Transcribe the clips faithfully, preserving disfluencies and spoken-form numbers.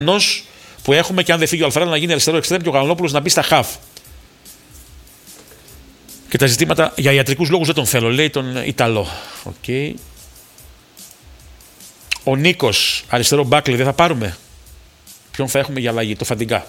που έχουμε και αν δεν φύγει ο Αλφαράδο να γίνει αριστερό εξτρέμ και ο Γαλανόπουλος να μπει στα χαφ. Και τα ζητήματα για ιατρικούς λόγους δεν τον θέλω, λέει τον Ιταλό. Okay. Ο Νίκος, αριστερό μπάκλι, δεν θα πάρουμε. Ποιον θα έχουμε για αλλαγή, το Φαντιγκά.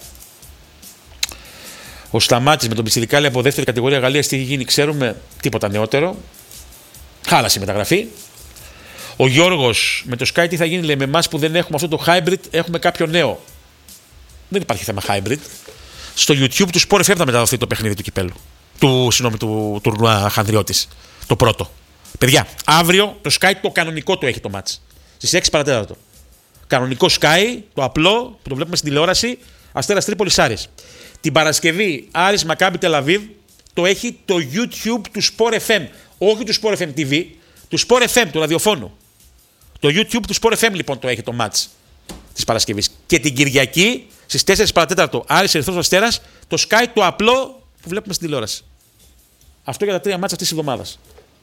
Ο Σταμάτης με τον Πιτσιρικάλη από δεύτερη κατηγορία Γαλλίας, τι έχει γίνει, ξέρουμε, τίποτα νεότερο. Χάλασε η μεταγραφή. Ο Γιώργος με το Sky, τι θα γίνει, λέει, με εμάς που δεν έχουμε αυτό το hybrid, έχουμε κάποιο νέο. Δεν υπάρχει θέμα hybrid. Στο YouTube του Sport εφ εμ θα μεταδοθεί το παιχνίδι του κυπέλου. Του, συγγνώμη, του τουρνουά Χανδριώτης. Το πρώτο. Παιδιά, αύριο το Sky το κανονικό το έχει το μάτς. Στις έξι παρατέταρτο. Κανονικό Sky, το απλό, που το βλέπουμε στην τηλεόραση, Αστέρας Τρίπολης Άρης. Την Παρασκευή, Άρης Μακάμπι Τελαβίβ, το έχει το YouTube του Sport εφ εμ. Όχι του Sport εφ εμ τι βι, του Sport εφ εμ, του ραδιοφώνου. Το YouTube του Sport εφ εμ λοιπόν το έχει το μάτς της Παρασκευής. Και την Κυριακή, στις τέσσερις παρατέταρτο, Άρης Ερυθρός Αστέρας, το Sky το απλό που βλέπουμε στην τηλεόραση. Αυτό για τα τρία μάτς αυτής της εβδομάδας.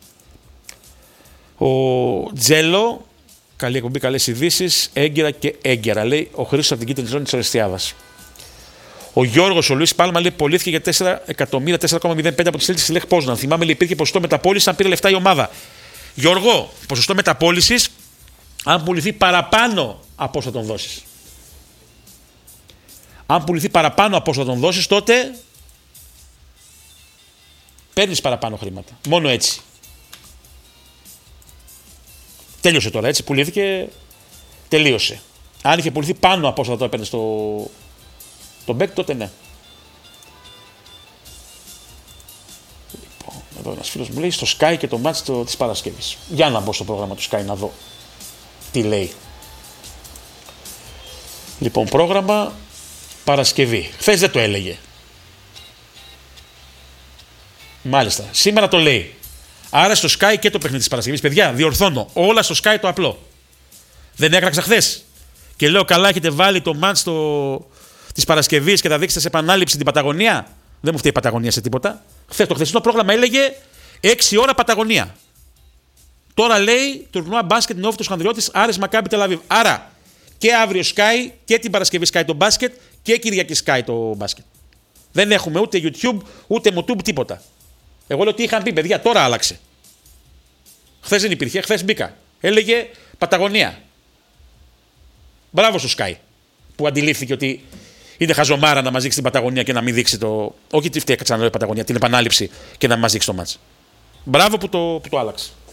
Ο Τζέλο, καλή εκπομπή, καλές ειδήσεις, έγκαιρα και έγκαιρα, λέει ο Χρήστος από την κίτρινη ζώνη της Ορεστιάδας. Ο Γιώργος, ο Λουίς Πάλμα, λέει, πωλήθηκε για τέσσερα εκατομμύρια τέσσερα κόμμα μηδέν πέντε από τη Σέλτις στη Λεχ Πόζναν. Θυμάμαι, λέει, υπήρχε ποσοστό μεταπώλησης αν πήρε λεφτά η ομάδα. Γιώργο, ποσοστό μεταπώλησης αν πουληθεί παραπάνω από όσο θα τον δώσεις. Αν πουληθεί παραπάνω από όσο θα τον δώσεις, τότε παίρνεις παραπάνω χρήματα. Μόνο έτσι. Τέλειωσε τώρα, έτσι. Πουλήθηκε, τελείωσε. Αν είχε πουληθεί πάνω από όσο θα το έπαιρνε στο το μπέκ, τότε ναι. Λοιπόν, εδώ ένας φίλος μου λέει στο Sky και το μάτς της Παρασκευής. Για να μπω στο πρόγραμμα του Sky να δω τι λέει. Λοιπόν, πρόγραμμα Παρασκευή. Χθες δεν το έλεγε. Μάλιστα. Σήμερα το λέει. Άρα στο Sky και το παιχνίδι της Παρασκευής. Παιδιά, διορθώνω. Όλα στο Sky το απλό. Δεν έκραξα χθες. Και λέω, καλά, έχετε βάλει το μάτς το... της Παρασκευής και θα δείξετε σε επανάληψη την Παταγωνία. Δεν μου φταίει η Παταγωνία σε τίποτα. Χθες το χθεσινό πρόγραμμα έλεγε έξι ώρα Παταγωνία. Τώρα λέει τουρνουά μπάσκετ Νεόφυτος Χανδριώτης, Άρης Μακάμπι Τελαβίβ. Άρα και αύριο Sky και την Παρασκευή Sky το μπάσκετ και Κυριακή Sky το μπάσκετ. Δεν έχουμε ούτε YouTube ούτε YouTube τίποτα. Εγώ λέω τι είχαν πει, παιδιά, τώρα άλλαξε. Χθες δεν υπήρχε, χθες μπήκα. Έλεγε Παταγωνία. Μπράβο στο Sky που αντιλήφθηκε ότι είναι χαζομάρα να μας δείξει την Παταγωνία και να μην δείξει το. Όχι τι φταίει, ξαναλέω Παταγωνία, την επανάληψη και να μας δείξει το μάτς. Μπράβο που το, που το άλλαξε.